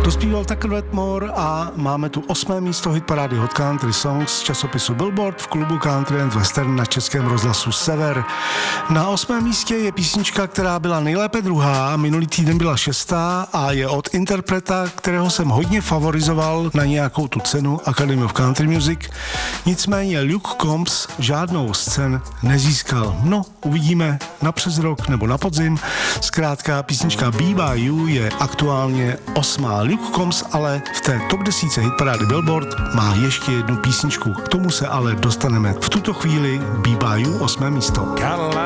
Dospíval Tucker Wetmore a máme tu 8. místo hitparády Hot Country Songs z časopisu Billboard v klubu Country and Western na Českém rozhlasu Sever. Na 8. místě je písnička, která byla nejlépe druhá, minulý týden byla 6. a je od interpreta, kterého jsem hodně favorizoval na nějakou tu cenu Academy of Country Music. Nicméně Luke Combs žádnou z cen nezískal. No, uvidíme na přes rok nebo na podzim. Zkrátka písnička Be By You je aktuálně 8. Luke Combs ale v té top 10 hitparády Billboard má ještě jednu písničku. K tomu se ale dostaneme v tuto chvíli. Be By You, 8. místo.